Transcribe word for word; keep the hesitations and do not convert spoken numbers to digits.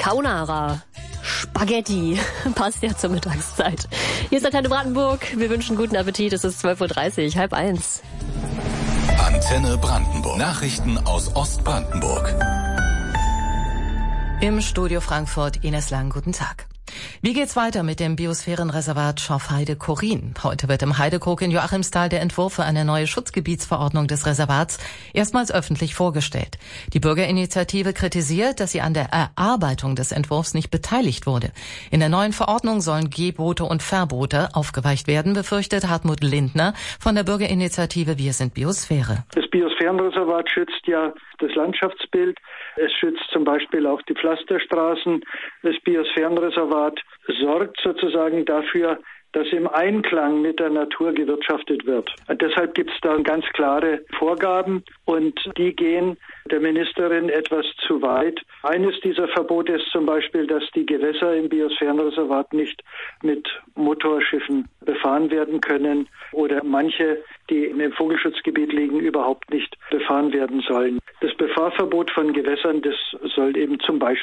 Carbonara, Spaghetti, passt ja zur Mittagszeit. Hier ist Antenne Brandenburg. Wir wünschen guten Appetit. Es ist zwölf Uhr dreißig, halb eins. Antenne Brandenburg. Nachrichten aus Ostbrandenburg. Im Studio Frankfurt Ines Lang, guten Tag. Wie geht's weiter mit dem Biosphärenreservat Schorfheide-Chorin? Heute wird im Heidekrug in Joachimsthal der Entwurf für eine neue Schutzgebietsverordnung des Reservats erstmals öffentlich vorgestellt. Die Bürgerinitiative kritisiert, dass sie an der Erarbeitung des Entwurfs nicht beteiligt wurde. In der neuen Verordnung sollen Gebote und Verbote aufgeweicht werden, befürchtet Hartmut Lindner von der Bürgerinitiative Wir sind Biosphäre. Das Biosphärenreservat schützt ja das Landschaftsbild. Es schützt zum Beispiel auch die Pflasterstraßen. Das Biosphärenreservat sorgt sozusagen dafür, dass im Einklang mit der Natur gewirtschaftet wird. Und deshalb gibt es da ganz klare Vorgaben und die gehen der Ministerin etwas zu weit. Eines dieser Verbote ist zum Beispiel, dass die Gewässer im Biosphärenreservat nicht mit Motorschiffen befahren werden können oder manche, die im Vogelschutzgebiet liegen, überhaupt nicht befahren werden sollen. Das Befahrverbot von Gewässern, das soll eben zum Beispiel